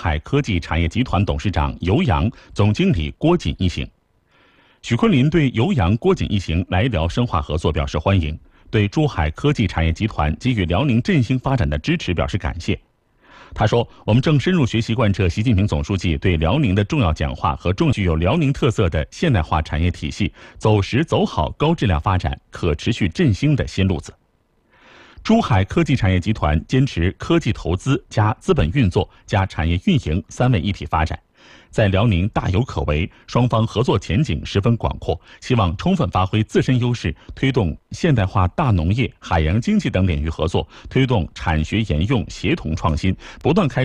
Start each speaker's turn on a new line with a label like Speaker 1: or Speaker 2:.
Speaker 1: 海科技产业集团董事长尤洋、总经理郭锦一行。许昆林对尤洋、郭锦一行来辽深化合作表示欢迎，对珠海科技产业集团给予辽宁振兴发展的支持表示感谢。他说：“我们正深入学习贯彻习近平总书记对辽宁的重要讲话和具有辽宁特色的现代化产业体系走实走好高质量发展、可持续振兴的新路子。”珠海科技产业集团坚持科技投资加资本运作加产业运营三位一体发展，在辽宁大有可为，双方合作前景十分广阔，希望充分发挥自身优势，推动现代化大农业、海洋经济等领域合作，推动产学研用协同创新，不断开